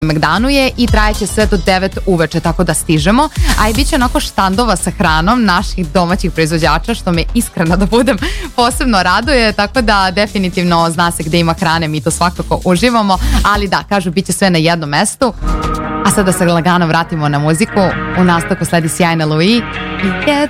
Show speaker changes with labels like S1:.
S1: Megdanu je i trajeće sve do 9 uveče, tako da stižemo, a i bit će onako štandova sa hranom naših domaćih proizvođača, što me iskreno da budem posebno raduje, tako da definitivno zna se gde ima hrane, mi to svakako uživamo, ali da, kažu, bit će sve na jednom mestu. A sada se lagano vratimo na muziku, u nastavku sledi sjajna Louis i Get